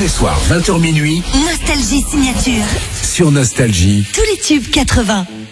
les soirs, 20h minuit. Nostalgie signature. Sur Nostalgie. Tous les tubes 80.